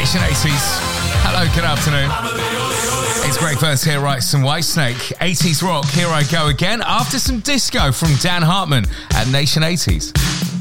Nation 80s. Hello, good afternoon. It's Greg First here, right? Some Whitesnake. 80s rock, here I go again after some disco from Dan Hartman at Nation 80s.